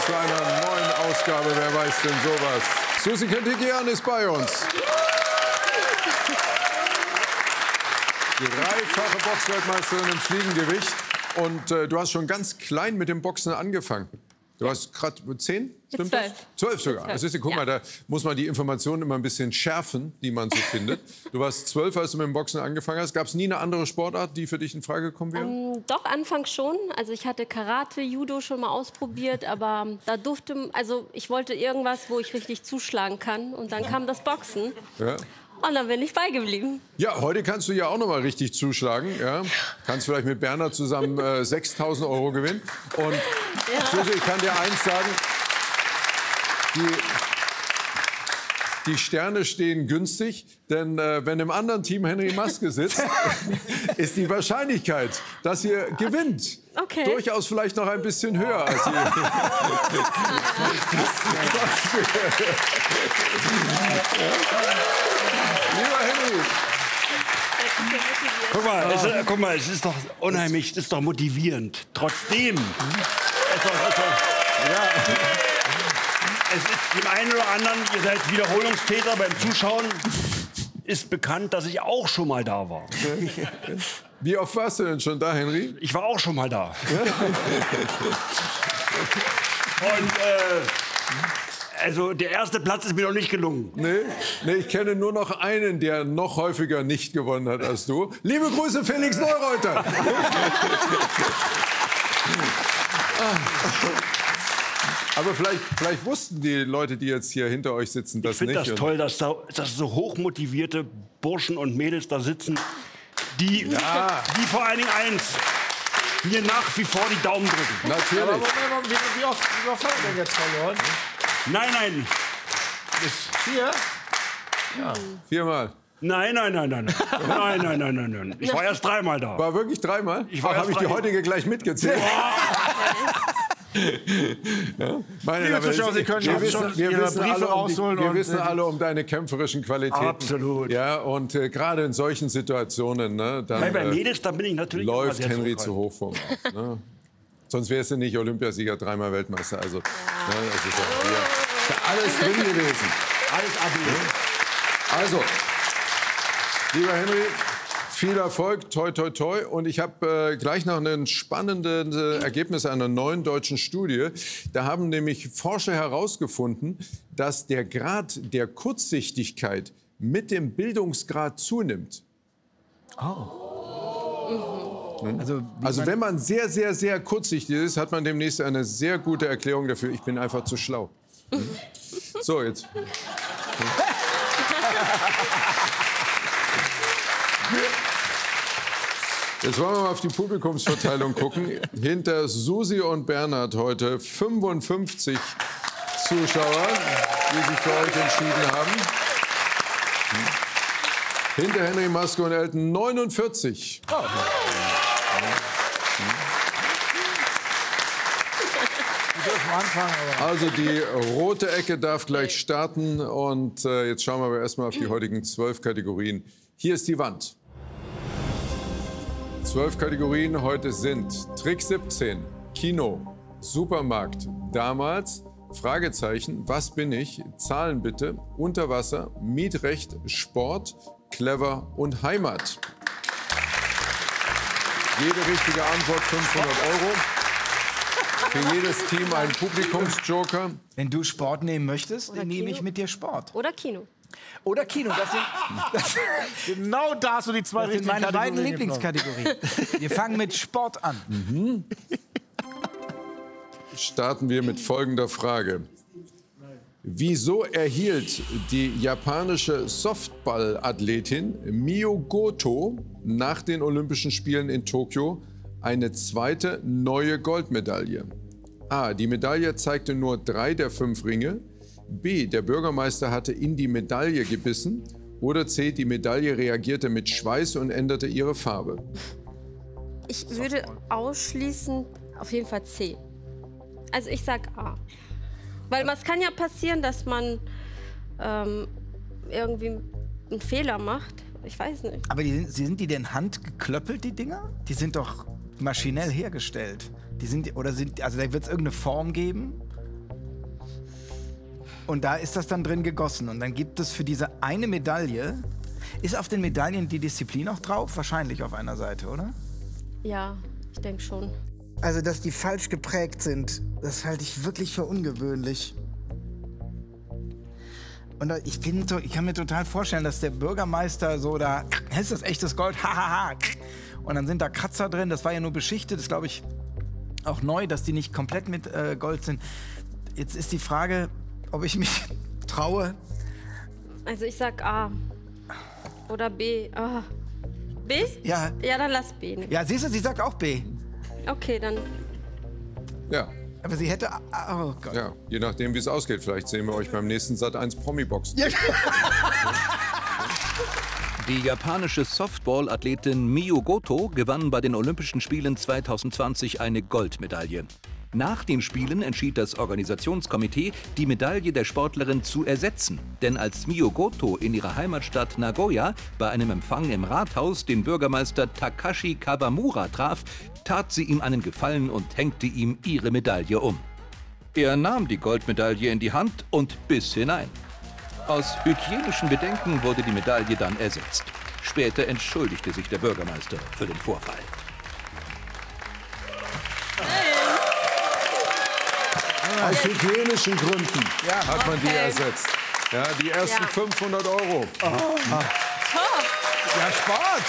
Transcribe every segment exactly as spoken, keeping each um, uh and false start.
zu einer neuen Ausgabe Wer weiß denn sowas. Susi Kentikian ist bei uns. Die dreifache Boxweltmeisterin im Fliegengewicht. Und äh, du hast schon ganz klein mit dem Boxen angefangen. Du hast gerade zehn? Stimmt das? Zwölf. Zwölf sogar. Zwölf. Das ist, guck Ja. mal, da muss man die Informationen immer ein bisschen schärfen, die man so findet. Du warst zwölf, als du mit dem Boxen angefangen hast. Gab es nie eine andere Sportart, die für dich in Frage gekommen wäre? Ähm, doch, anfangs schon. Also ich hatte Karate, Judo schon mal ausprobiert, aber da durfte, also ich wollte irgendwas, wo ich richtig zuschlagen kann. Und dann kam das Boxen. Ja. Und dann bin ich beigeblieben. Ja, heute kannst du ja auch noch mal richtig zuschlagen. Ja? Kannst vielleicht mit Bernhard zusammen äh, sechstausend Euro gewinnen. Und Ja. Susi, ich kann dir eins sagen. Die, die Sterne stehen günstig, denn äh, wenn im anderen Team Henry Maske sitzt, ist die Wahrscheinlichkeit, dass ihr gewinnt, Okay. durchaus vielleicht noch ein bisschen höher als ihr. Lieber Henry. Guck mal, es, ist- guck mal, es ist doch unheimlich, es ist doch motivierend. Trotzdem. Es ist doch, es ist doch, ja. Es ist dem einen oder anderen, ihr seid Wiederholungstäter beim Zuschauen, ist bekannt, dass ich auch schon mal da war. Wie oft warst du denn schon da, Henry? Ich war auch schon mal da. Und äh, also der erste Platz ist mir noch nicht gelungen. Nee, nee, ich kenne nur noch einen, der noch häufiger nicht gewonnen hat als du. Liebe Grüße, Felix Neureuter. Aber vielleicht, vielleicht wussten die Leute, die jetzt hier hinter euch sitzen, das Ich finde nicht. das toll, dass, da, dass so hochmotivierte Burschen und Mädels da sitzen, die, Ja. die vor allen Dingen eins, mir nach wie vor die Daumen drücken. Natürlich. Aber Moment, Moment, wie, wie oft wie oft hat er denn jetzt verloren? Nein, nein, Vier? Viermal. nein, nein, nein, nein, nein, nein, nein, nein, nein, nein. Ich war erst dreimal da. War wirklich dreimal? Ich war habe erst ich die drei- heutige gleich mitgezählt. Ja? Meine Liebe Damen und Zuschauer, Sie können wir schon- wissen, schon wir Ihre wissen Briefe alle um die, rausholen wir und, wissen äh, alle um deine kämpferischen Qualitäten. Absolut. Ja, und äh, gerade in solchen Situationen, ne, dann Bei, bei äh, Mädels, da bin ich natürlich immer läuft sehr Henry zu zurückhaltend. Hochform auf. Ne? Sonst wärst du nicht Olympiasieger, dreimal Weltmeister. Also, ne, das ist ja, hier, ist ja alles drin gewesen. Alles addiert. Also, lieber Henry, viel Erfolg, toi, toi, toi. Und ich habe äh, gleich noch ein spannendes äh, Ergebnis einer neuen deutschen Studie. Da haben nämlich Forscher herausgefunden, dass der Grad der Kurzsichtigkeit mit dem Bildungsgrad zunimmt. Also, Also wenn man sehr, sehr, sehr kurzsichtig ist, hat man demnächst eine sehr gute Erklärung dafür. Ich bin einfach zu schlau. Mhm. So, jetzt. Jetzt wollen wir mal auf die Publikumsverteilung gucken. Hinter Susi und Bernhard heute fünfundfünfzig Zuschauer, die sich für euch entschieden haben. Hinter Henry Maske und Elton neunundvierzig. Wir dürfen anfangen, aber Also die rote Ecke darf gleich starten. Und äh, jetzt schauen wir aber erstmal auf die heutigen zwölf Kategorien. Hier ist die Wand. Zwölf Kategorien heute sind Trick siebzehn, Kino, Supermarkt, damals, Fragezeichen, was bin ich, Zahlen bitte, Unterwasser, Mietrecht, Sport, Clever und Heimat. Jede richtige Antwort fünfhundert Euro. Für jedes Team ein Publikumsjoker. wenn du Sport nehmen möchtest, dann nehme ich Kino. mit dir Sport. Oder Kino. Oder Kino, das sind, das, genau da hast du die zwei das sind richtigen meine beiden Kategorien genommen. Lieblingskategorien. Wir fangen mit Sport an. Starten wir mit folgender Frage. Wieso erhielt die japanische Softballathletin Mio Goto nach den Olympischen Spielen in Tokio eine zweite neue Goldmedaille? A. Die Medaille zeigte nur drei der fünf Ringe. B. Der Bürgermeister hatte in die Medaille gebissen. Oder C. Die Medaille reagierte mit Schweiß und änderte ihre Farbe. Ich würde ausschließen, auf jeden Fall C. Also ich sag A. Weil es kann ja passieren, dass man ähm, irgendwie einen Fehler macht. Ich weiß nicht. Aber die, sind- sind die denn handgeklöppelt, die Dinger? Die sind doch maschinell hergestellt. Die sind, oder sind, also da wird es irgendeine Form geben? Und da ist das dann drin gegossen. Und dann gibt es für diese eine Medaille, ist auf den Medaillen die Disziplin auch drauf? Wahrscheinlich auf einer Seite, oder? Ja, ich denke schon. Also, dass die falsch geprägt sind, das halte ich wirklich für ungewöhnlich. Und da- ich, bin so, ich kann mir total vorstellen, dass der Bürgermeister so da, ist das echtes Gold? Hahaha. Und dann sind da Kratzer drin, das war ja nur beschichtet, das ist, glaube ich, auch neu, dass die nicht komplett mit äh, Gold sind. Jetzt ist die Frage, ob ich mich traue. Also ich sag A. Oder B. Ah. B? Ja, Ja, dann lass B nehmen. ja, siehst du, sie sagt auch B. Okay, dann. Ja, Aber sie hätte, A- oh Gott. ja. Je nachdem, wie es ausgeht. Vielleicht sehen wir euch beim nächsten Sat eins Promi-Boxen. Die japanische Softball-Athletin Miyu Goto gewann bei den Olympischen Spielen zweitausendzwanzig eine Goldmedaille. Nach den Spielen entschied das Organisationskomitee, die Medaille der Sportlerin zu ersetzen. Denn als Miyu Goto in ihrer Heimatstadt Nagoya bei einem Empfang im Rathaus den Bürgermeister Takashi Kawamura traf, tat sie ihm einen Gefallen und hängte ihm ihre Medaille um. Er nahm die Goldmedaille in die Hand und biss hinein. Aus hygienischen Bedenken wurde die Medaille dann ersetzt. Später entschuldigte sich der Bürgermeister für den Vorfall. Aus hygienischen Gründen hat man die Okay. ersetzt. Ja, die ersten Ja. fünfhundert Euro. Top. Ja, Sport.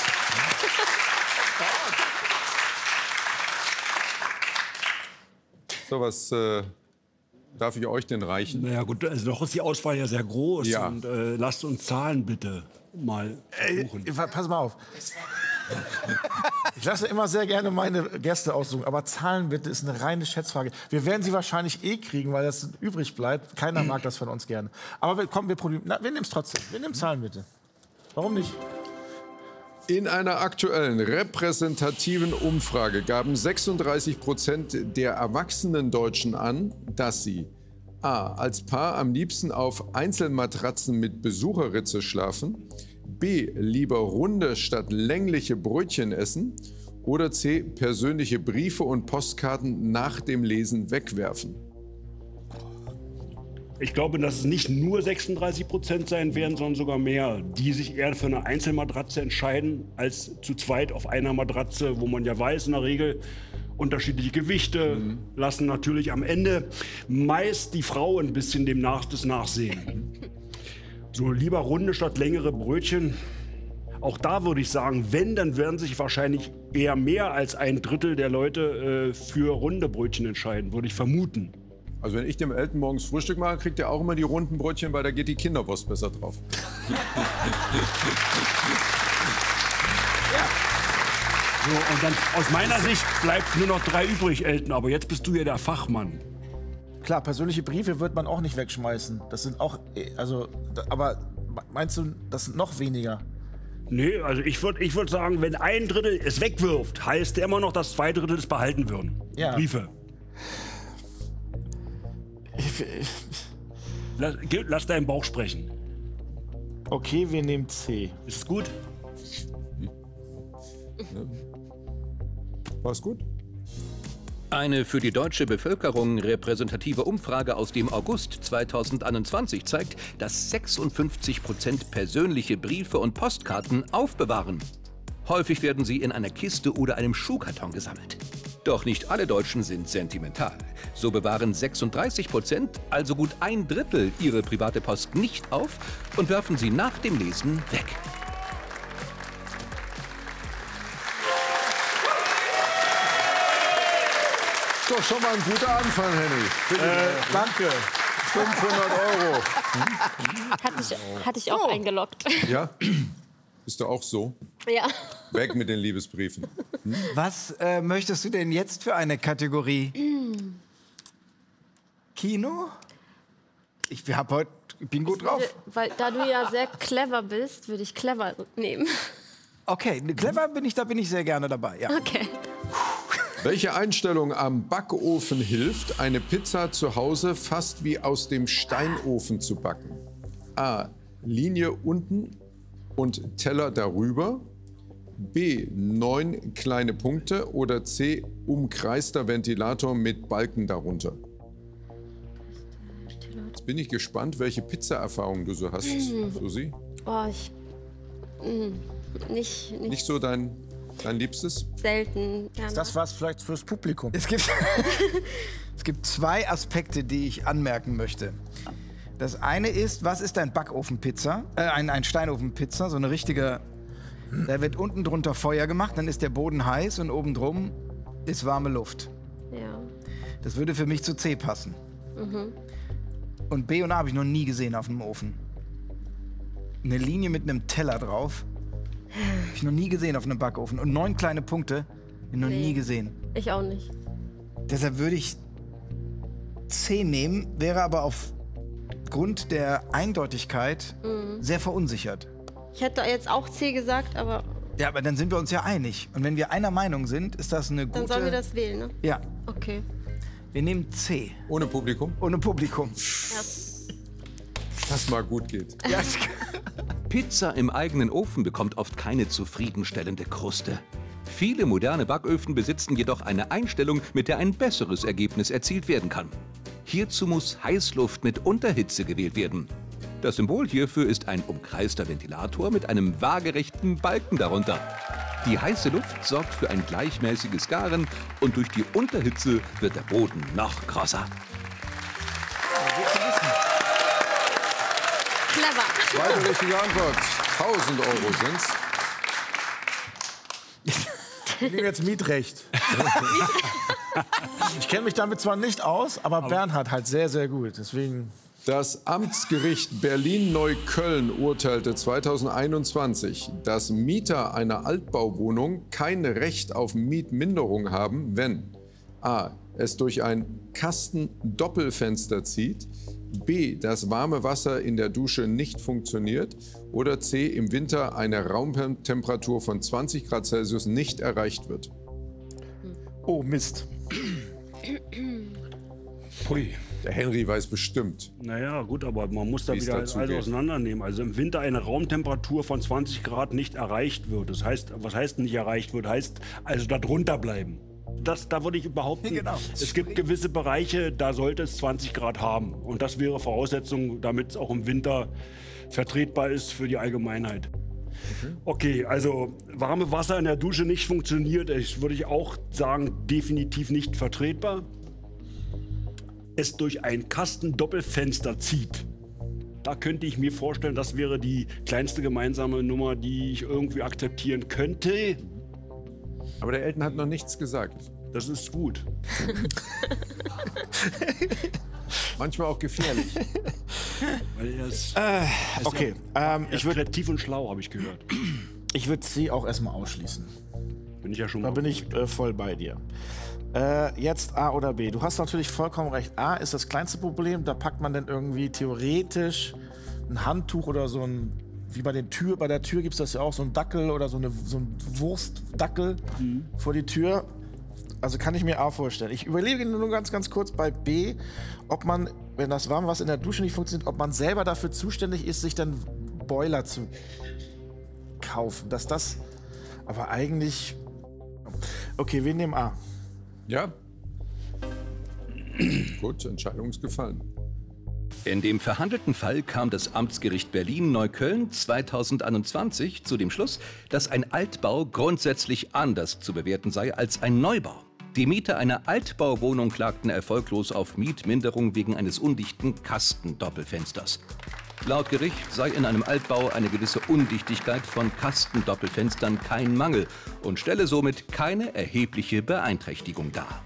So, was äh, darf ich euch denn reichen? Naja gut, also noch ist die Auswahl ja sehr groß. Ja. Und äh, lasst uns Zahlen bitte mal versuchen. Äh, pass mal auf. Ich lasse immer sehr gerne meine Gäste aussuchen, aber Zahlen bitte ist eine reine Schätzfrage. Wir werden sie wahrscheinlich eh kriegen, weil das übrig bleibt. Keiner mag das von uns gerne. Aber wir, komm, wir probieren. Na, wir nehmen es trotzdem. Wir nehmen Zahlen bitte. Warum nicht? In einer aktuellen repräsentativen Umfrage gaben sechsunddreißig Prozent der erwachsenen Deutschen an, dass sie a. als Paar am liebsten auf Einzelmatratzen mit Besucherritze schlafen, b. lieber runde statt längliche Brötchen essen oder c. persönliche Briefe und Postkarten nach dem Lesen wegwerfen. Ich glaube, dass es nicht nur sechsunddreißig Prozent sein werden, sondern sogar mehr, die sich eher für eine Einzelmatratze entscheiden, als zu zweit auf einer Matratze, wo man ja weiß, in der Regel unterschiedliche Gewichte mhm. lassen natürlich am Ende meist die Frau ein bisschen dem nach das Nachsehen. So lieber runde statt längere Brötchen. Auch da würde ich sagen, wenn, dann werden sich wahrscheinlich eher mehr als ein Drittel der Leute äh, für runde Brötchen entscheiden, würde ich vermuten. Also wenn ich dem Elton morgens Frühstück mache, kriegt er auch immer die runden Brötchen, weil da geht die Kinderwurst besser drauf. So, und dann aus meiner Sicht bleibt nur noch drei übrig, Elton. Aber jetzt bist du ja der Fachmann. Klar, persönliche Briefe wird man auch nicht wegschmeißen. Das sind auch, eh, also, da- aber meinst du, das sind noch weniger? Nee, also ich würde ich würd sagen, wenn ein Drittel es wegwirft, heißt ja immer noch, dass zwei Drittel es behalten würden. Ja. Briefe. Lass, geh- lass deinen Bauch sprechen. Okay, wir nehmen C. Ist es gut? War's gut? Eine für die deutsche Bevölkerung repräsentative Umfrage aus dem August zweitausendeinundzwanzig zeigt, dass sechsundfünfzig Prozent persönliche Briefe und Postkarten aufbewahren. Häufig werden sie in einer Kiste oder einem Schuhkarton gesammelt. Doch nicht alle Deutschen sind sentimental. So bewahren sechsunddreißig Prozent, also gut ein Drittel, ihre private Post nicht auf und werfen sie nach dem Lesen weg. Doch schon mal ein guter Anfang, Henny. Bitte. Äh, danke. fünfhundert Euro. Hatte ich, hatte ich auch eingeloggt. Ja? Bist du auch so? Ja. Weg mit den Liebesbriefen. Was äh, möchtest du denn jetzt für eine Kategorie? Kino? Ich hab heute, ich bin gut drauf. Weil da du ja sehr clever bist, würde ich clever nehmen. Okay, clever bin ich, da bin ich sehr gerne dabei. Ja. Okay. Welche Einstellung am Backofen hilft, eine Pizza zu Hause fast wie aus dem Steinofen zu backen? A. Linie unten und Teller darüber. B. Neun kleine Punkte. Oder C. Umkreister Ventilator mit Balken darunter. Ventilator. Jetzt bin ich gespannt, welche Pizza-Erfahrung du so hast, Susi. Oh, ich. Mh, nicht, nicht, Nicht so dein, dein Liebstes? selten. Ja, Das war's vielleicht fürs Publikum. Es gibt, es gibt zwei Aspekte, die ich anmerken möchte. Das eine ist, was ist ein Backofenpizza? Äh, ein, ein Steinofenpizza, so eine richtige. Da wird unten drunter Feuer gemacht, dann ist der Boden heiß und oben drum ist warme Luft. ja. Das würde für mich zu C passen. Mhm. Und B und A habe ich noch nie gesehen auf einem Ofen. Eine Linie mit einem Teller drauf. Habe ich noch nie gesehen auf einem Backofen. Und neun kleine Punkte, noch Nee. nie gesehen. Ich auch nicht. Deshalb würde ich C nehmen, wäre aber aufgrund der Eindeutigkeit Mhm. sehr verunsichert. Ich hätte jetzt auch C gesagt, aber Ja, aber dann sind wir uns ja einig. Und wenn wir einer Meinung sind, ist das eine gute... dann sollen wir das wählen, ne? Ja, Okay. wir nehmen C. Ohne Publikum? Ohne Publikum. Ja. Das mal gut geht. Ja, Pizza im eigenen Ofen bekommt oft keine zufriedenstellende Kruste. Viele moderne Backöfen besitzen jedoch eine Einstellung, mit der ein besseres Ergebnis erzielt werden kann. Hierzu muss Heißluft mit Unterhitze gewählt werden. Das Symbol hierfür ist ein umkreister Ventilator mit einem waagerechten Balken darunter. Die heiße Luft sorgt für ein gleichmäßiges Garen und durch die Unterhitze wird der Boden noch krosser. Clever. Zweite richtige Antwort. tausend Euro sind's. Ich nehme jetzt Mietrecht. Ich kenne mich damit zwar nicht aus, aber Bernhard halt sehr, sehr gut. Deswegen. Das Amtsgericht Berlin-Neukölln urteilte zweitausendeinundzwanzig, dass Mieter einer Altbauwohnung kein Recht auf Mietminderung haben, wenn a. es durch ein Kasten-Doppelfenster zieht, b. das warme Wasser in der Dusche nicht funktioniert oder c. im Winter eine Raumtemperatur von zwanzig Grad Celsius nicht erreicht wird. Oh, Mist. Pui. Der Henry weiß bestimmt. Naja, gut, aber man muss da Wie es wieder dazu alles geht. auseinandernehmen. Also im Winter eine Raumtemperatur von zwanzig Grad nicht erreicht wird. Das heißt, was heißt nicht erreicht wird? Heißt, also da drunter bleiben. Das, da würde ich behaupten, Genau. es gibt gewisse Bereiche, da sollte es zwanzig Grad haben. Und das wäre Voraussetzung, damit es auch im Winter vertretbar ist für die Allgemeinheit. Okay, also warme Wasser in der Dusche nicht funktioniert, ich, würde ich auch sagen, definitiv nicht vertretbar. Es durch ein Kasten-Doppelfenster zieht. Da könnte ich mir vorstellen, das wäre die kleinste gemeinsame Nummer, die ich irgendwie akzeptieren könnte. Aber der Elton hat noch nichts gesagt. Das ist gut. Manchmal auch gefährlich. Weil er ist, Okay, ähm, er ich ist würde kreativ und schlau, habe ich gehört. ich würd C auch erstmal ausschließen. Bin ich ja schon Da mal. bin ich äh, voll bei dir. Äh, jetzt A oder B. Du hast natürlich vollkommen recht. A ist das kleinste Problem. Da packt man dann irgendwie theoretisch ein Handtuch oder so ein, wie bei den Tür, bei der Tür gibt es das ja auch, so ein Dackel oder so, eine, so ein Wurstdackel vor die Tür. Also kann ich mir A vorstellen. Ich überlege nur ganz, ganz kurz bei B, ob man, wenn das Warmwasser in der Dusche nicht funktioniert, ob man selber dafür zuständig ist, sich dann Boiler zu kaufen. Dass das, aber eigentlich, okay, wir nehmen A. Ja? Gut, Entscheidung ist gefallen. In dem verhandelten Fall kam das Amtsgericht Berlin-Neukölln zweitausendeinundzwanzig zu dem Schluss, dass ein Altbau grundsätzlich anders zu bewerten sei als ein Neubau. Die Mieter einer Altbauwohnung klagten erfolglos auf Mietminderung wegen eines undichten Kastendoppelfensters. Laut Gericht sei in einem Altbau eine gewisse Undichtigkeit von Kastendoppelfenstern kein Mangel und stelle somit keine erhebliche Beeinträchtigung dar.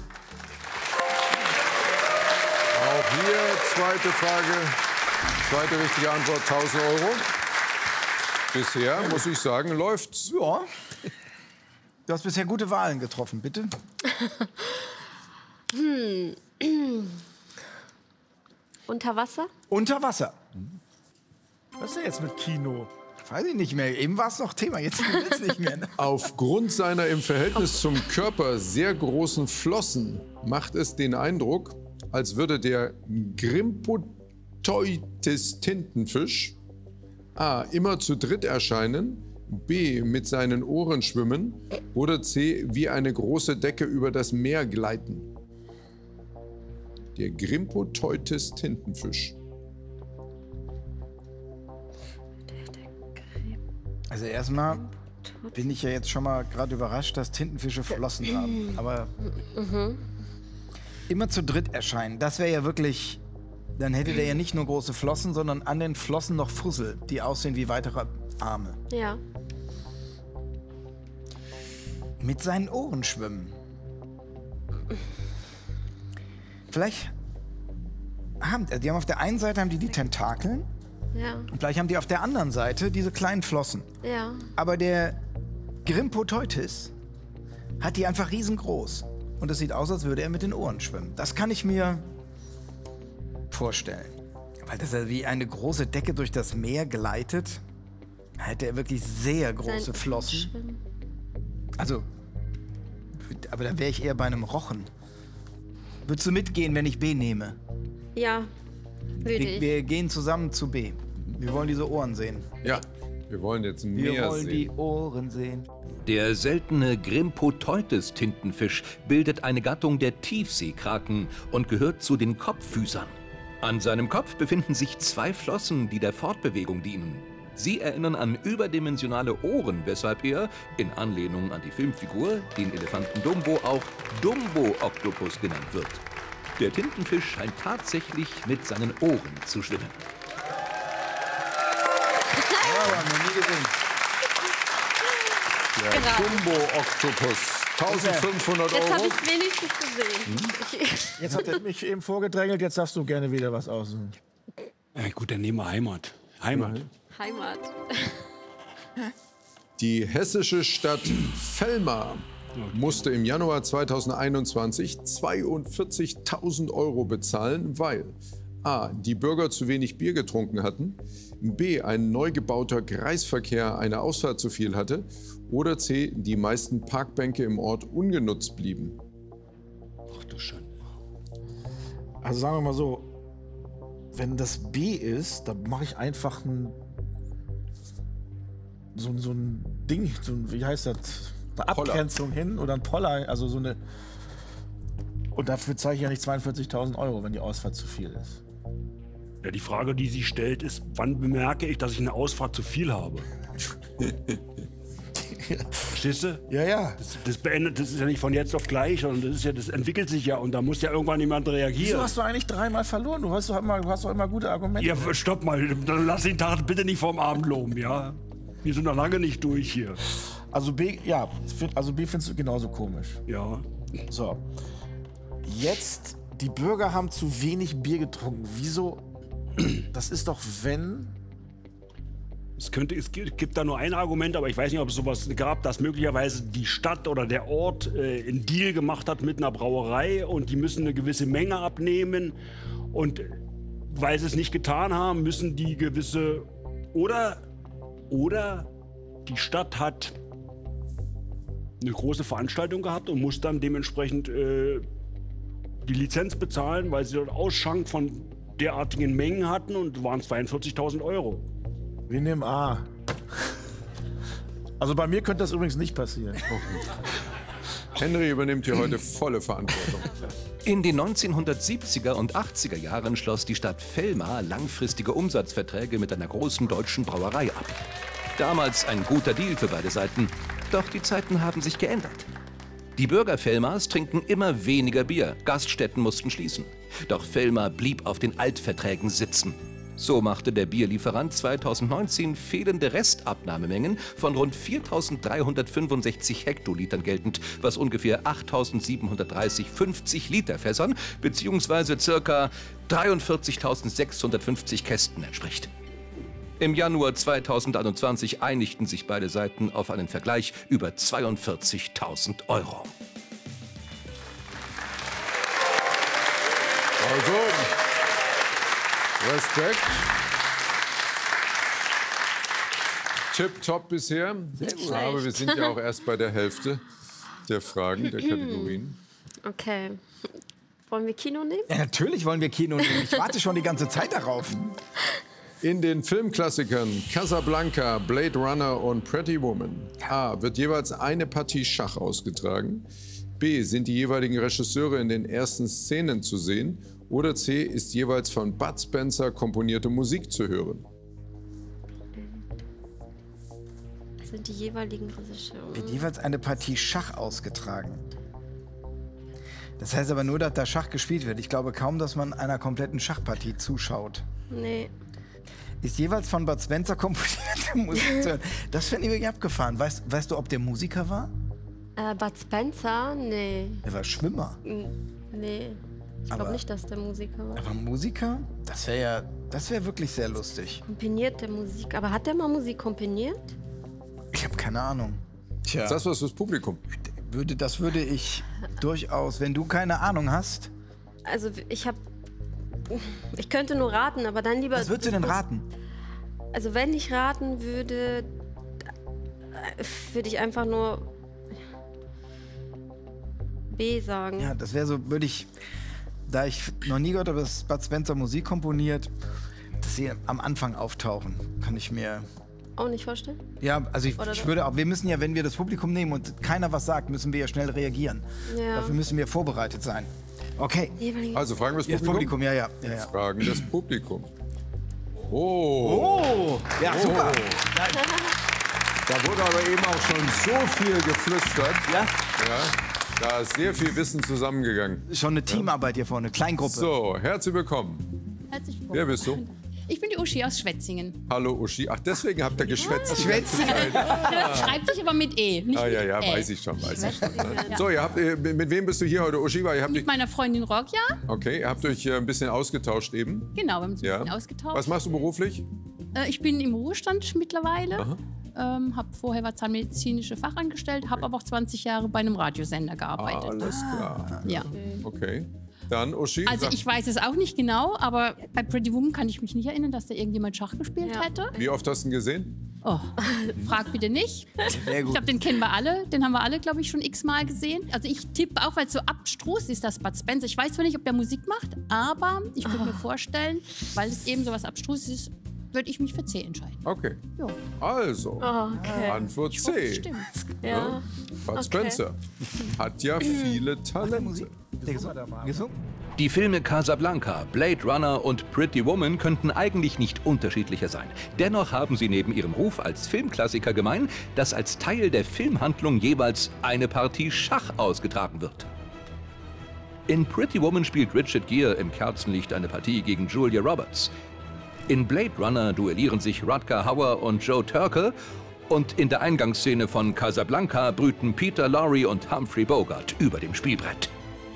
Auch hier zweite Frage, zweite richtige Antwort, tausend Euro. Bisher, muss ich sagen, läuft's. Ja. Du hast bisher gute Wahlen getroffen, bitte. Unter Wasser? Unter Wasser. Was ist denn jetzt mit Kino? Weiß ich nicht mehr. Eben war es noch Thema, jetzt wird's nicht mehr. Ne? Aufgrund seiner im Verhältnis zum Körper sehr großen Flossen macht es den Eindruck, als würde der Grimpoteutes Tintenfisch a. immer zu dritt erscheinen, b. mit seinen Ohren schwimmen oder c. wie eine große Decke über das Meer gleiten. der Grimpoteutes Tintenfisch? Also erstmal bin ich ja jetzt schon mal gerade überrascht, dass Tintenfische Flossen haben. Aber mhm. immer zu dritt erscheinen, das wäre ja wirklich... Dann hätte der ja nicht nur große Flossen, sondern an den Flossen noch Fussel, die aussehen wie weitere Arme. Ja. Mit seinen Ohren schwimmen. Vielleicht haben die haben auf der einen Seite haben die die Tentakeln. Ja. Und vielleicht haben die auf der anderen Seite diese kleinen Flossen. Ja. Aber der Grimpoteutes hat die einfach riesengroß. Und es sieht aus, als würde er mit den Ohren schwimmen. Das kann ich mir vorstellen. Weil das ja wie eine große Decke durch das Meer gleitet, hätte er wirklich sehr große Sein Flossen. Also, aber dann wäre ich eher bei einem Rochen. Würdest du mitgehen, wenn ich B nehme? Ja, würde wir, ich. Wir gehen zusammen zu B. Wir wollen diese Ohren sehen. Ja, wir wollen jetzt mehr sehen. Wir wollen die Ohren sehen. Der seltene Grimpoteutes Tintenfisch bildet eine Gattung der Tiefseekraken und gehört zu den Kopffüßern. An seinem Kopf befinden sich zwei Flossen, die der Fortbewegung dienen. Sie erinnern an überdimensionale Ohren, weshalb er, in Anlehnung an die Filmfigur, den Elefanten Dumbo auch Dumbo-Oktopus genannt wird. Der Tintenfisch scheint tatsächlich mit seinen Ohren zu schwimmen. Ja, haben wir nie gesehen. Der Dumbo-Oktopus. eintausendfünfhundert Euro. Jetzt habe ich es wenigstens gesehen. Hm? Jetzt hat er mich eben vorgedrängelt, jetzt darfst du gerne wieder was aussuchen. Ja, gut, dann nehmen wir Heimat. Heimat. Heimat. Die hessische Stadt Velmar musste im Januar zweitausendeinundzwanzig zweiundvierzigtausend Euro bezahlen, weil a. die Bürger zu wenig Bier getrunken hatten, b. ein neu gebauter Kreisverkehr eine Ausfahrt zu viel hatte oder c. die meisten Parkbänke im Ort ungenutzt blieben. Ach du Schande. Also sagen wir mal so, wenn das B ist, dann mache ich einfach ein so, so ein Ding, so ein, wie heißt das, eine Abgrenzung Poller. hin oder ein Poller, also so eine. Und dafür zahle ich ja nicht zweiundvierzigtausend Euro, wenn die Ausfahrt zu viel ist. Ja, die Frage, die sie stellt, ist, wann bemerke ich, dass ich eine Ausfahrt zu viel habe? Verstehst du? Ja, ja. Das, das beendet, das ist ja nicht von jetzt auf gleich, und das ist ja, das entwickelt sich ja, und da muss ja irgendwann jemand reagieren. Wieso hast du eigentlich dreimal verloren? Du hast doch immer, du hast doch immer gute Argumente. Ja, stopp mal, dann lass den Tag bitte nicht vorm Abend loben, ja? Wir sind noch lange nicht durch hier. Also B, ja, also B findest du genauso komisch. Ja. So. Jetzt, die Bürger haben zu wenig Bier getrunken. Wieso? Das ist doch, wenn... Es, könnte, es gibt da nur ein Argument, aber ich weiß nicht, ob es sowas gab, dass möglicherweise die Stadt oder der Ort äh, einen Deal gemacht hat mit einer Brauerei und die müssen eine gewisse Menge abnehmen, und weil sie es nicht getan haben, müssen die gewisse... Oder, oder die Stadt hat eine große Veranstaltung gehabt und muss dann dementsprechend äh, die Lizenz bezahlen, weil sie dort Ausschank von derartigen Mengen hatten, und waren zweiundvierzigtausend Euro. Wir nehmen A. Also bei mir könnte das übrigens nicht passieren. Henry übernimmt hier heute volle Verantwortung. In den neunzehnhundertsiebziger und achtziger Jahren schloss die Stadt Velmar langfristige Umsatzverträge mit einer großen deutschen Brauerei ab. Damals ein guter Deal für beide Seiten. Doch die Zeiten haben sich geändert. Die Bürger Velmars trinken immer weniger Bier. Gaststätten mussten schließen. Doch Velmar blieb auf den Altverträgen sitzen. So machte der Bierlieferant zweitausendneunzehn fehlende Restabnahmemengen von rund viertausenddreihundertfünfundsechzig Hektolitern geltend, was ungefähr achttausendsiebenhundertdreißig fünfzig Liter Fässern bzw. ca. dreiundvierzigtausendsechshundertfünfzig Kästen entspricht. Im Januar zweitausendeinundzwanzig einigten sich beide Seiten auf einen Vergleich über zweiundvierzigtausend Euro. Also, Respekt. Tipptopp bisher. Aber wir sind ja auch erst bei der Hälfte der Fragen, der Kategorien. Okay. Wollen wir Kino nehmen? Ja, natürlich wollen wir Kino nehmen. Ich warte schon die ganze Zeit darauf. In den Filmklassikern Casablanca, Blade Runner und Pretty Woman A. wird jeweils eine Partie Schach ausgetragen. B. sind die jeweiligen Regisseure in den ersten Szenen zu sehen. Oder C, ist jeweils von Bud Spencer komponierte Musik zu hören? Das sind die jeweiligen Regisseure. Wird jeweils eine Partie Schach ausgetragen. Das heißt aber nur, dass da Schach gespielt wird. Ich glaube kaum, dass man einer kompletten Schachpartie zuschaut. Nee. Ist jeweils von Bud Spencer komponierte Musik zu hören. Das finde ich wirklich abgefahren. Weißt, weißt du, ob der Musiker war? Äh, Bud Spencer? Nee. Er war Schwimmer. N- Nee. Ich Aber- glaube nicht, dass der Musiker war. Aber Musiker? Das wäre ja, das wäre wirklich sehr lustig. Komponierte Musik. Aber hat der mal Musik komponiert? Ich habe keine Ahnung. Tja, Ist das was fürs Publikum? würde, das würde ich durchaus, wenn du keine Ahnung hast. Also ich habe... Ich könnte nur raten, aber dann lieber... Was würdest du denn raten? Also wenn ich raten würde, äh, würde ich einfach nur B sagen. Ja, das wäre so, würde ich, da ich noch nie gehört habe, dass Bud Spencer Musik komponiert, dass sie am Anfang auftauchen, kann ich mir... Auch nicht vorstellen? Ja, also ich, Oder ich doch? würde auch, wir müssen ja, wenn wir das Publikum nehmen und keiner was sagt, müssen wir ja schnell reagieren. Ja. Dafür müssen wir vorbereitet sein. Okay. Jeweilige- Also fragen wir das Das Publikum? Publikum, ja, ja. ja, ja. Fragen das Publikum. Oh. Oh, ja, super. Da wurde aber eben auch schon so viel geflüstert. Ja, Ja, da ist sehr viel Wissen zusammengegangen. schon eine Teamarbeit hier vorne, Kleingruppe. So, herzlich willkommen. Herzlich willkommen. Wer bist du? Ich bin die Uschi aus Schwetzingen. Hallo Uschi. Ach, deswegen habt ihr geschwätzt. Schwätzingen. Schreibt sich aber mit E, nicht Ah, ja, mit ja, Ä. weiß ich schon, weiß ich schon. Ne? Ja. So, ihr habt, äh, mit wem bist du hier heute, Uschi? Weil ihr habt Mit dich, meiner Freundin Rogja. okay, ihr habt euch äh, ein bisschen ausgetauscht eben. Genau, wir haben uns ein Ja. bisschen ausgetauscht. Was machst du beruflich? Äh, ich bin im Ruhestand mittlerweile. Ähm, hab vorher war zahnmedizinische Fachangestellte, habe aber auch zwanzig Jahre bei einem Radiosender gearbeitet. Alles klar. Ja. Okay. Dann, Uschi, Also sag, ich weiß es auch nicht genau, aber bei Pretty Woman kann ich mich nicht erinnern, dass da irgendjemand Schach gespielt Ja. hätte. wie oft hast du ihn gesehen? Oh, frag bitte nicht. Sehr Ich gut. glaube, den kennen wir alle. Den haben wir alle, glaube ich, schon x-mal gesehen. Also ich tippe auch, weil es so abstrus ist, das Bud Spencer. Ich weiß zwar nicht, ob der Musik macht, aber ich könnte mir vorstellen, weil es eben so was Abstruses ist, würde ich mich für C entscheiden. Okay. Ja. Also, Okay. Antwort Ich hoffe, es C. stimmt. Ja. Bud Spencer hat ja viele Talente. Musik. Der gesungen. gesungen? Die Filme Casablanca, Blade Runner und Pretty Woman könnten eigentlich nicht unterschiedlicher sein. Dennoch haben sie neben ihrem Ruf als Filmklassiker gemein, dass als Teil der Filmhandlung jeweils eine Partie Schach ausgetragen wird. In Pretty Woman spielt Richard Gere im Kerzenlicht eine Partie gegen Julia Roberts. In Blade Runner duellieren sich Rutger Hauer und Joe Turkel. Und in der Eingangsszene von Casablanca brüten Peter Lorre und Humphrey Bogart über dem Spielbrett.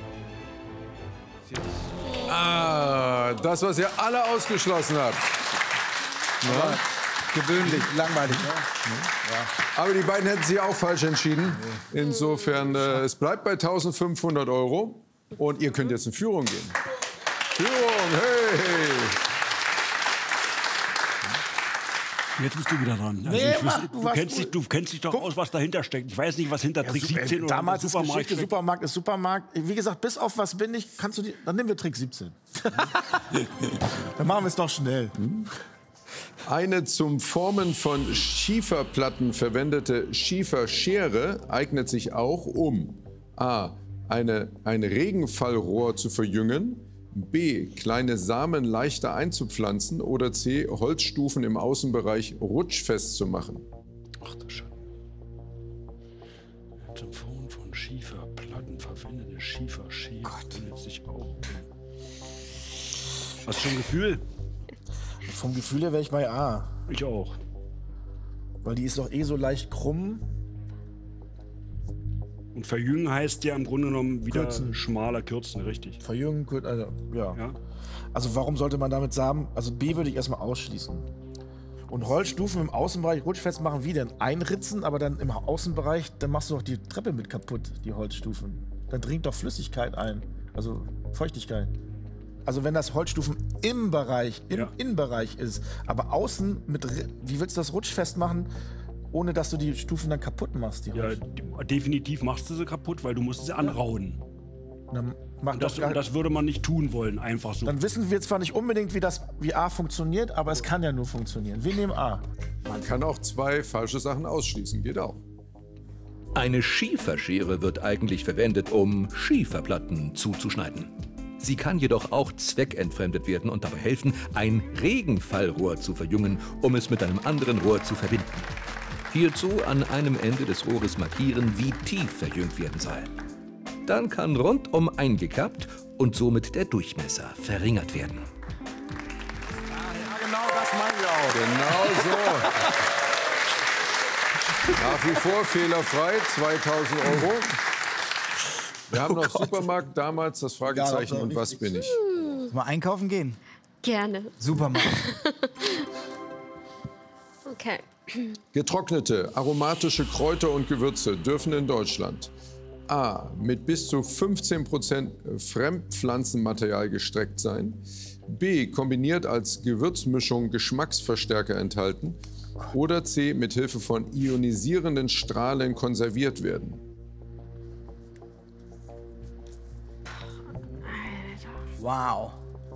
Ah, das, was ihr alle ausgeschlossen habt. Gewöhnlich, langweilig. Aber die beiden hätten sich auch falsch entschieden. Insofern, äh, es bleibt bei eintausendfünfhundert Euro. Und ihr könnt jetzt in Führung gehen. Führung, hey! Jetzt bist du wieder dran. Also Nee, ich mach, wüsste- du du, warst kennst dich, gut. du kennst dich doch aus, was dahinter steckt. Ich weiß nicht, was hinter Trick Su- siebzehn äh, oder damals ist Supermarkt Geschichte, steckt. Supermarkt ist Supermarkt. Wie gesagt, bis auf was bin ich, kannst du die, dann nehmen wir Trick siebzehn. Dann machen wir es doch schnell. Eine zum Formen von Schieferplatten verwendete Schieferschere eignet sich auch, um a. Eine, ein Regenfallrohr zu verjüngen, b. kleine Samen leichter einzupflanzen oder c. Holzstufen im Außenbereich rutschfest zu machen. Ach du Scheiße. Zum Formen von Schieferplatten verwendete Schieferschere findet sich auch. Hast du schon ein Gefühl? Vom Gefühl her wäre ich bei A. Ich auch. Weil die ist doch eh so leicht krumm. Und verjüngen heißt ja im Grunde genommen wieder Kürzen. schmaler kürzen, richtig. Verjüngen, kurz- also, ja. Ja? Also warum sollte man damit sagen, also B würde ich erstmal ausschließen. Und Holzstufen im Außenbereich rutschfest machen, wie denn? Einritzen, aber dann im Außenbereich, dann machst du doch die Treppe mit kaputt, die Holzstufen. Dann dringt doch Flüssigkeit ein, also Feuchtigkeit. Also wenn das Holzstufen im Bereich, im Ja. Innenbereich ist, aber außen mit, Ri- wie willst du das rutschfest machen, ohne dass du die Stufen dann kaputt machst? Die Ja, Holz- die- definitiv machst du sie kaputt, weil du musst sie anrauen. dann, macht Und das, doch gar, und das würde man nicht tun wollen, einfach so. dann wissen wir zwar nicht unbedingt, wie das wie A funktioniert, aber es kann ja nur funktionieren. Wir nehmen A. Man kann auch zwei falsche Sachen ausschließen, geht auch. Eine Schieferschere wird eigentlich verwendet, um Schieferplatten zuzuschneiden. Sie kann jedoch auch zweckentfremdet werden und dabei helfen, ein Regenfallrohr zu verjüngen, um es mit einem anderen Rohr zu verbinden. Hierzu an einem Ende des Rohres markieren, wie tief verjüngt werden soll. Dann kann rundum eingekappt und somit der Durchmesser verringert werden. Ja, genau das meinen wir auch. Genau so. Nach wie vor fehlerfrei, zweitausend Euro. Wir haben noch Supermarkt damals, das Fragezeichen Ja, und was bin ich? Sollen wir einkaufen gehen? Gerne. Supermarkt. Okay. Getrocknete, aromatische Kräuter und Gewürze dürfen in Deutschland A. mit bis zu fünfzehn Prozent Fremdpflanzenmaterial gestreckt sein, B. kombiniert als Gewürzmischung Geschmacksverstärker enthalten oder C. mit Hilfe von ionisierenden Strahlen konserviert werden. Wow.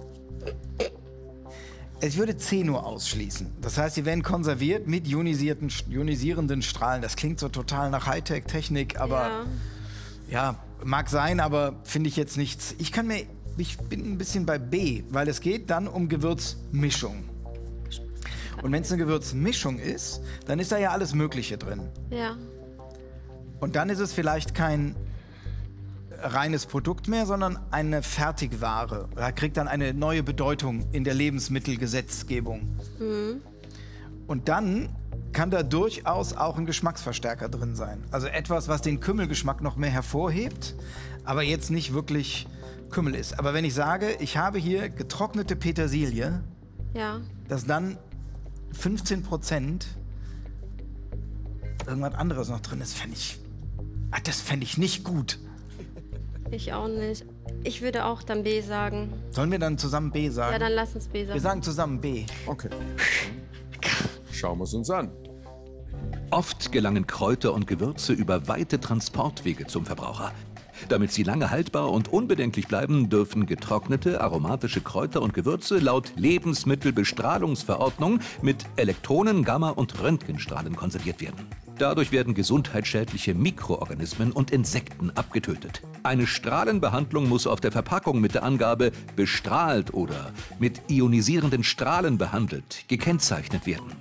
Ich würde C nur ausschließen. Das heißt, sie werden konserviert mit ionisierten, ionisierenden Strahlen. Das klingt so total nach Hightech-Technik, aber ja. ja, mag sein, aber finde ich jetzt nichts. Ich kann mir, ich bin ein bisschen bei B, weil es geht dann um Gewürzmischung. Und wenn es eine Gewürzmischung ist, dann ist da ja alles Mögliche drin. Ja. Und dann ist es vielleicht kein reines Produkt mehr, sondern eine Fertigware. Da kriegt dann eine neue Bedeutung in der Lebensmittelgesetzgebung. Mhm. Und dann kann da durchaus auch ein Geschmacksverstärker drin sein. Also etwas, was den Kümmelgeschmack noch mehr hervorhebt, aber jetzt nicht wirklich Kümmel ist. Aber wenn ich sage, ich habe hier getrocknete Petersilie, Ja. dass dann fünfzehn Prozent irgendwas anderes noch drin ist, fände ich, ah, das fände ich nicht gut. Ich auch nicht. Ich würde auch dann B sagen. Sollen wir dann zusammen B sagen? Ja, dann lass uns B sagen. Wir sagen zusammen B. Okay. Schauen wir es uns an. Oft gelangen Kräuter und Gewürze über weite Transportwege zum Verbraucher. Damit sie lange haltbar und unbedenklich bleiben, dürfen getrocknete aromatische Kräuter und Gewürze laut Lebensmittelbestrahlungsverordnung mit Elektronen, Gamma- und Röntgenstrahlen konserviert werden. Dadurch werden gesundheitsschädliche Mikroorganismen und Insekten abgetötet. Eine Strahlenbehandlung muss auf der Verpackung mit der Angabe bestrahlt oder mit ionisierenden Strahlen behandelt gekennzeichnet werden.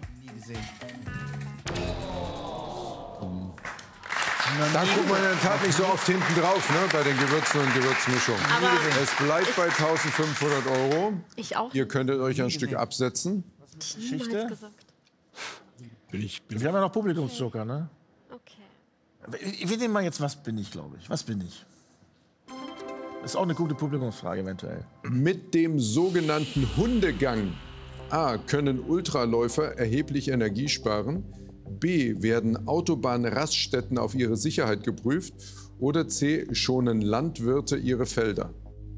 Da guckt man in der Tat nicht so oft hinten drauf, ne, bei den Gewürzen und Gewürzmischungen. Aber Es bleibt bei eintausendfünfhundert Euro. ich auch. Ihr könntet euch ein Stück absetzen. Geschichte? gesagt. Bin ich, bin Wir haben ja noch Publikumsjoker, ne? Okay. Wir nehmen mal jetzt, was bin ich, glaube ich. Was bin ich? Das ist auch eine gute Publikumsfrage eventuell. Mit dem sogenannten Hundegang A. können Ultraläufer erheblich Energie sparen. B. werden Autobahnraststätten auf ihre Sicherheit geprüft. Oder C. schonen Landwirte ihre Felder.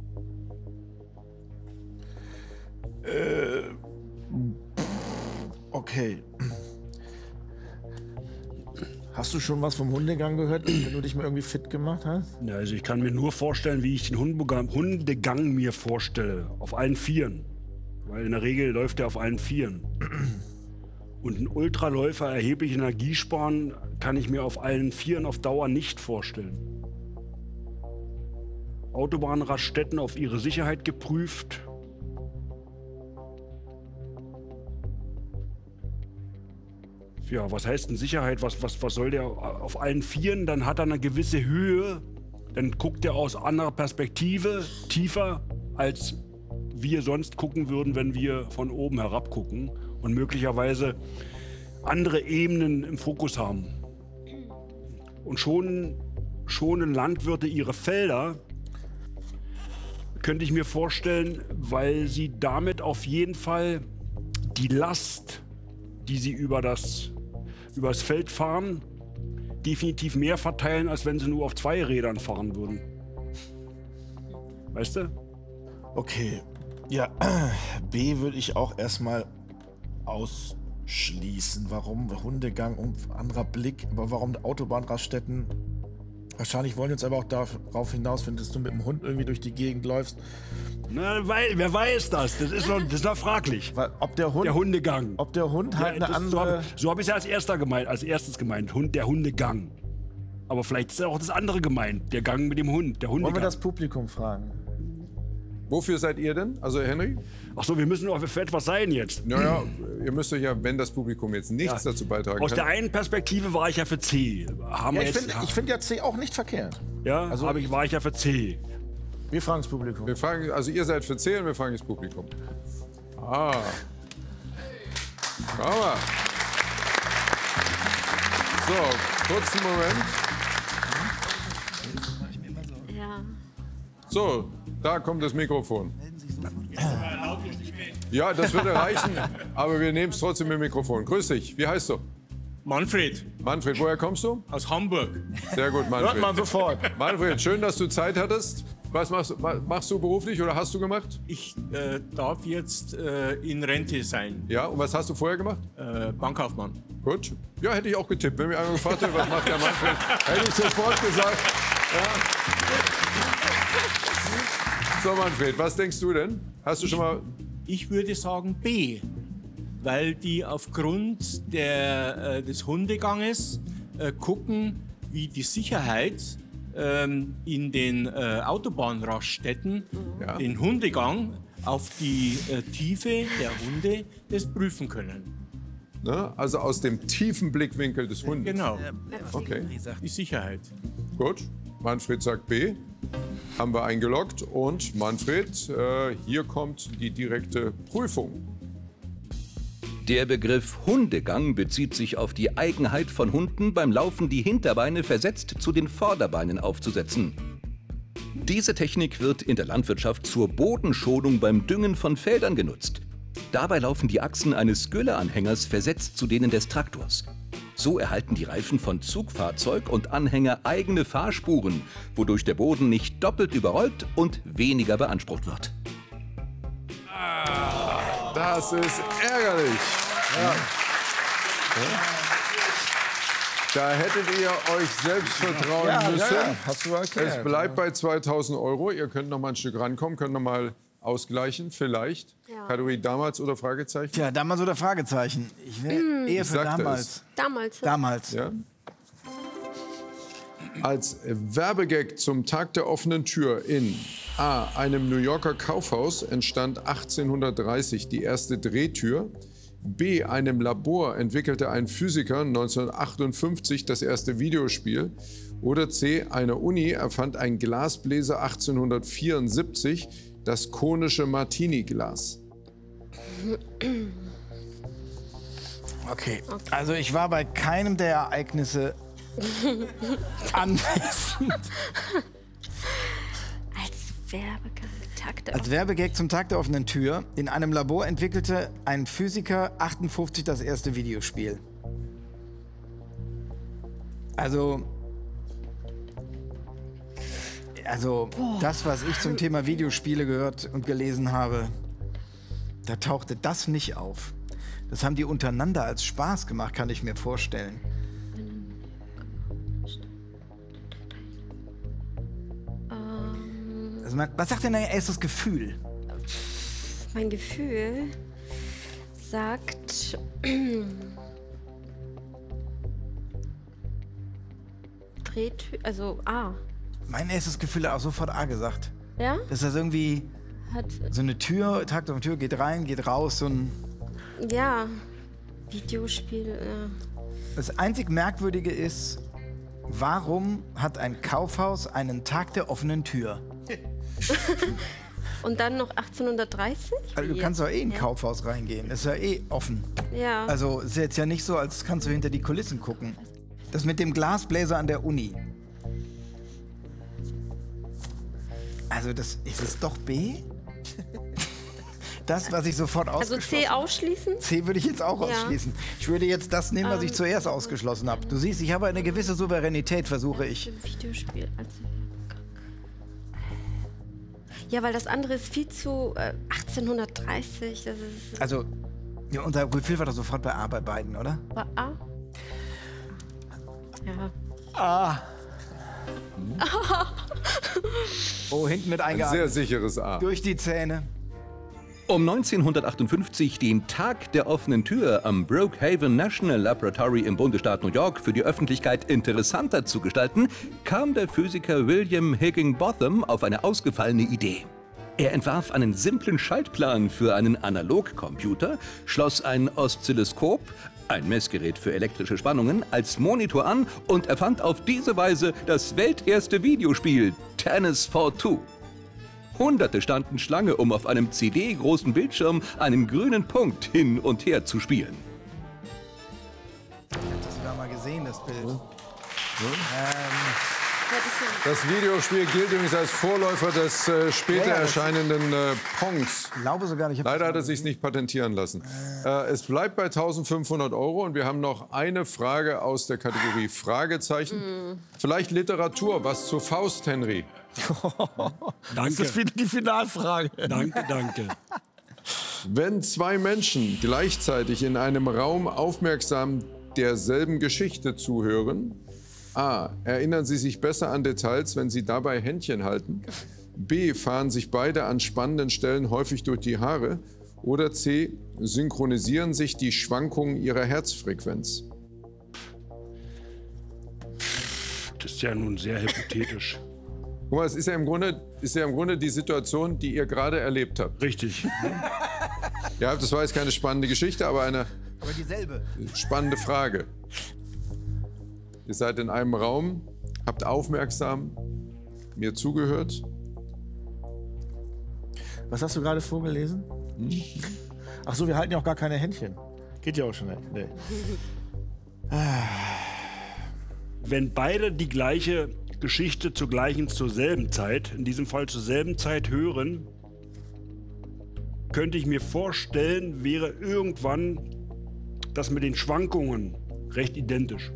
Äh, okay. Hast du schon was vom Hundegang gehört, wenn du dich mal irgendwie fit gemacht hast? Ja, also ich kann mir nur vorstellen, wie ich den Hundegang, Hundegang mir vorstelle. Auf allen Vieren. Weil in der Regel läuft er auf allen Vieren. Und ein Ultraläufer erheblich Energie sparen, kann ich mir auf allen Vieren auf Dauer nicht vorstellen. Autobahnraststätten auf ihre Sicherheit geprüft. Ja, was heißt denn Sicherheit? Was, was, was soll der auf allen Vieren? Dann hat er eine gewisse Höhe. Dann guckt er aus anderer Perspektive tiefer, als wir sonst gucken würden, wenn wir von oben herab gucken. Und möglicherweise andere Ebenen im Fokus haben. Und schon schonen Landwirte ihre Felder, könnte ich mir vorstellen, weil sie damit auf jeden Fall die Last, die sie über das, über das Feld fahren, definitiv mehr verteilen, als wenn sie nur auf zwei Rädern fahren würden. Weißt du? Okay. Ja, B würde ich auch erstmal ausschließen. Warum? Hundegang und anderer Blick. Aber warum Autobahnraststätten? Wahrscheinlich wollen jetzt aber auch darauf hinaus, wenn du mit dem Hund irgendwie durch die Gegend läufst. Na, weil, wer weiß das? Das ist doch, das ist doch fraglich. Weil, ob der Hund, Der Hundegang. ob der Hund halt Ja, eine das- andere... So habe so hab ich es ja als, erster gemeint, als erstes gemeint. Hund, der Hundegang. Aber vielleicht ist ja auch das andere gemeint. Der Gang mit dem Hund, der Wollen Hundegang. wir das Publikum fragen? Wofür seid ihr denn? Also Henry? Ach so, wir müssen auch für etwas sein jetzt. Naja, ihr müsst euch ja, wenn das Publikum jetzt nichts Ja. dazu beitragen Aus kann. der einen Perspektive war ich ja für C. Haben Ja, wir ich jetzt, finde find ja C auch nicht verkehrt. ja, also- hab ich, war ich ja für C. Wir fragen das Publikum. Wir fragen, also ihr seid für C und wir fragen das Publikum. Ah. Schau mal. So, kurzen Moment. Ja. So, da kommt das Mikrofon. Ja, das würde reichen, aber wir nehmen es trotzdem mit dem Mikrofon. Grüß dich, wie heißt du? Manfred Manfred, woher kommst du? aus Hamburg. Sehr gut, Hört man Manfred. sofort. Manfred, schön, dass du Zeit hattest. Was machst, ma- machst du beruflich oder hast du gemacht? Ich äh, darf jetzt äh, in Rente sein. Ja, und was hast du vorher gemacht? Äh, Bankkaufmann. Gut. Ja, hätte ich auch getippt. Wenn mir einer gefragt hätte, was macht der Manfred, hätte ich sofort gesagt. Ja. So, Manfred, was denkst du denn? Hast du schon mal... Ich würde sagen B, weil die aufgrund der, äh, des Hundeganges äh, gucken, wie die Sicherheit ähm, in den äh, Autobahnraststätten Ja. den Hundegang auf die äh, Tiefe der Hunde das prüfen können. Ne? Also aus dem tiefen Blickwinkel des Hundes. Genau, Okay, die Sicherheit. gut. Manfred sagt B. Haben wir eingeloggt. Und Manfred, äh, hier kommt die direkte Prüfung. Der Begriff Hundegang bezieht sich auf die Eigenheit von Hunden, beim Laufen die Hinterbeine versetzt zu den Vorderbeinen aufzusetzen. Diese Technik wird in der Landwirtschaft zur Bodenschonung beim Düngen von Feldern genutzt. Dabei laufen die Achsen eines Gülleanhängers versetzt zu denen des Traktors. So erhalten die Reifen von Zugfahrzeug und Anhänger eigene Fahrspuren, wodurch der Boden nicht doppelt überrollt und weniger beansprucht wird. Das ist ärgerlich. Ja. Da hättet ihr euch selbst vertrauen Ja, ja, müssen. ja, hast du erklärt. Es bleibt bei zweitausend Euro. Ihr könnt noch mal ein Stück rankommen, könnt noch mal ausgleichen, vielleicht. Ja. Kategorie damals oder Fragezeichen? Tja, damals oder Fragezeichen. Ich wäre eher für sagte damals. Damals. Damals. Ja. Als Werbegag zum Tag der offenen Tür in A. einem New Yorker Kaufhaus entstand achtzehnhundertdreißig die erste Drehtür. B. einem Labor entwickelte ein Physiker neunzehnhundertachtundfünfzig das erste Videospiel. Oder C. eine Uni erfand ein Glasbläser achtzehnhundertvierundsiebzig das konische Martini-Glas. Okay. Also ich war bei keinem der Ereignisse anwesend. Als Werbegag. Tag der Als Werbegag zum Tag der offenen Tür. In einem Labor entwickelte ein Physiker achtundfünfzig das erste Videospiel. Also... Also, das, was ich zum Thema Videospiele gehört und gelesen habe, da tauchte das nicht auf. Das haben die untereinander als Spaß gemacht, kann ich mir vorstellen. Also, man, was sagt denn dein erstes Gefühl? Mein Gefühl sagt. Drehtür. Also A. Mein erstes Gefühl hat auch sofort A gesagt. Ja? Das ist das irgendwie Hat. so eine Tür, Tag auf der Tür, geht rein, geht raus, so ein... Ja. Videospiel. Ja. Das einzig Merkwürdige ist, warum hat ein Kaufhaus einen Tag der offenen Tür? Und dann noch achtzehnhundertdreißig? Also du kannst doch eh in ein Kaufhaus reingehen, ist ja eh offen. Ja. Also ist jetzt ja nicht so, als kannst du hinter die Kulissen gucken. Das mit dem Glasbläser an der Uni. Also das ist es doch B? Das, was ich sofort Also ausgeschlossen C ausschließen? C würde ich jetzt auch Ja. ausschließen. Ich würde jetzt das nehmen, was Ähm, ich zuerst ausgeschlossen habe. Du siehst, ich habe eine gewisse Souveränität, versuche ich. Videospiel. Also ja, weil das andere ist viel zu äh, achtzehnhundertdreißig. Das ist Also, ja, unser Gefühl war doch sofort bei A bei beiden, oder? war A. Ja. Ah. Oh, hinten mit Ein sehr eingeatmet. sicheres A. Durch die Zähne. Um neunzehnhundertachtundfünfzig den Tag der offenen Tür am Brookhaven National Laboratory im Bundesstaat New York für die Öffentlichkeit interessanter zu gestalten, kam der Physiker William Higginbotham auf eine ausgefallene Idee. Er entwarf einen simplen Schaltplan für einen Analogcomputer, schloss ein Oszilloskop, ein Messgerät für elektrische Spannungen, als Monitor an und erfand auf diese Weise das welterste Videospiel Tennis for Two. Hunderte standen Schlange, um auf einem C D-großen Bildschirm einen grünen Punkt hin und her zu spielen. Das haben wir mal gesehen, das Bild. Ja. Ähm, Das Videospiel gilt übrigens als Vorläufer des äh, später Ja, ja, das- erscheinenden äh, Pongs. ich glaube sogar nicht. ich hab Leider das hat mal er sich nicht patentieren lassen. Äh, es bleibt bei eintausendfünfhundert Euro und wir haben noch eine Frage aus der Kategorie Fragezeichen. Vielleicht Literatur, was zu Faust, Henry? Das ist wieder die Finalfrage. Danke, danke. Wenn zwei Menschen gleichzeitig in einem Raum aufmerksam derselben Geschichte zuhören, A. Erinnern sie sich besser an Details, wenn sie dabei Händchen halten? B. Fahren sich beide an spannenden Stellen häufig durch die Haare? Oder C. Synchronisieren sich die Schwankungen ihrer Herzfrequenz? Das ist ja nun sehr hypothetisch. Guck mal, es ist ja im Grunde, ist ja im Grunde die Situation, die ihr gerade erlebt habt. Richtig. Ja, das war jetzt keine spannende Geschichte, aber eine Aber dieselbe. spannende Frage. Ihr seid in einem Raum, habt aufmerksam mir zugehört. Was hast du gerade vorgelesen? Ach so, wir halten ja auch gar keine Händchen. Geht ja auch schon. Nee. Wenn beide die gleiche Geschichte zur gleichen, zur selben Zeit, in diesem Fall zur selben Zeit hören, könnte ich mir vorstellen, wäre irgendwann das mit den Schwankungen recht identisch.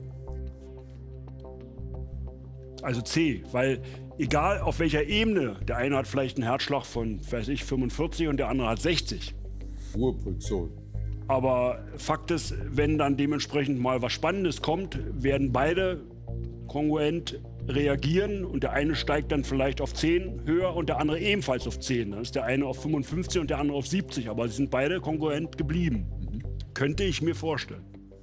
Also C, weil egal auf welcher Ebene, der eine hat vielleicht einen Herzschlag von, weiß ich, fünfundvierzig und der andere hat sechzig. Ruhepuls, so. Aber Fakt ist, wenn dann dementsprechend mal was Spannendes kommt, werden beide kongruent reagieren und der eine steigt dann vielleicht auf zehn höher und der andere ebenfalls auf zehn. Dann ist der eine auf fünfundfünfzig und der andere auf siebzig, aber sie sind beide kongruent geblieben. Mhm. Könnte ich mir vorstellen.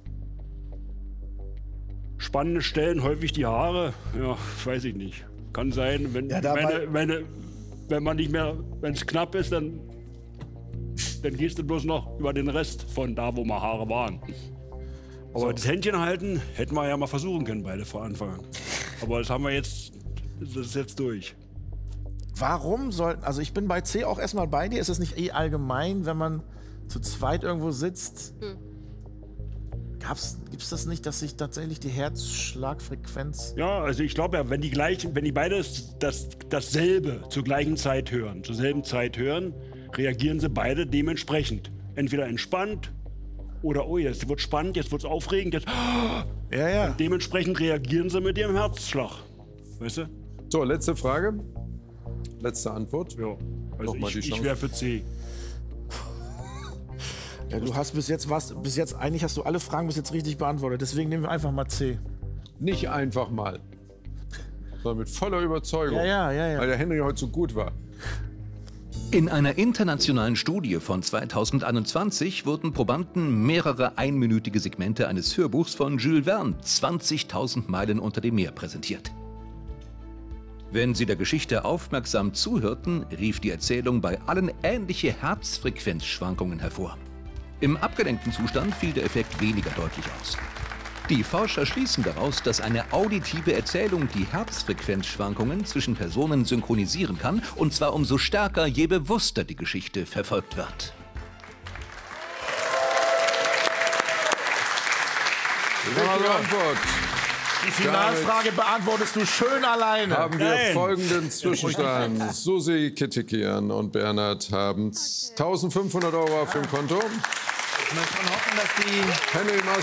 Spannende Stellen, häufig die Haare, ja, weiß ich nicht. Kann sein, wenn, Ja, da wenn, wenn, wenn man nicht mehr, wenn es knapp ist, dann, dann gehst du bloß noch über den Rest von da, wo mal Haare waren. Aber das Händchen halten hätten wir ja mal versuchen können, beide vor Anfang an. Aber das haben wir jetzt, das ist jetzt durch. Warum sollten, also ich bin bei C auch erstmal bei dir. Ist es nicht eh allgemein, wenn man zu zweit irgendwo sitzt? Hm. Gibt es das nicht, dass sich tatsächlich die Herzschlagfrequenz... Ja, also ich glaube ja, wenn die gleichen, wenn die beide das, dasselbe zur gleichen Zeit hören, zur selben Zeit hören, reagieren sie beide dementsprechend. Entweder entspannt oder, oh, jetzt wird spannend, jetzt wird es aufregend, jetzt... Ja, ja. Und dementsprechend reagieren sie mit ihrem Herzschlag. Weißt du? So, letzte Frage. Letzte Antwort. Ja. Also Nochmal die ich, ich Chance. wäre für C. Ja, du hast bis jetzt was, bis jetzt, eigentlich hast du alle Fragen bis jetzt richtig beantwortet. Deswegen nehmen wir einfach mal C. Nicht einfach mal, sondern mit voller Überzeugung. Ja, ja, ja, ja. Weil der Henry heute so gut war. In einer internationalen Studie von zweitausendeinundzwanzig wurden Probanden mehrere einminütige Segmente eines Hörbuchs von Jules Verne zwanzigtausend Meilen unter dem Meer präsentiert. Wenn sie der Geschichte aufmerksam zuhörten, rief die Erzählung bei allen ähnliche Herzfrequenzschwankungen hervor. Im abgelenkten Zustand fiel der Effekt weniger deutlich aus. Die Forscher schließen daraus, dass eine auditive Erzählung die Herzfrequenzschwankungen zwischen Personen synchronisieren kann, und zwar umso stärker, je bewusster die Geschichte verfolgt wird. Richtige Antwort. Die Finalfrage beantwortest du schön alleine. Haben wir Nein. folgenden Zwischenstand. Susi Kittikian und Bernhard haben eintausendfünfhundert Euro auf dem Konto. Ich möchte schon hoffen, dass die... Henry